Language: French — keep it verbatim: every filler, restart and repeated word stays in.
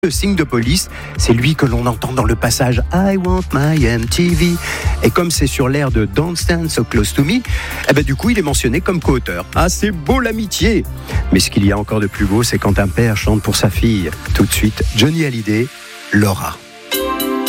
Le signe de police, c'est lui que l'on entend dans le passage I want my M T V. Et comme c'est sur l'air de Don't Stand So Close To Me, eh ben du coup il est mentionné comme co-auteur. Ah, c'est beau l'amitié. Mais ce qu'il y a encore de plus beau, c'est quand un père chante pour sa fille. Tout de suite, Johnny Hallyday, Laura.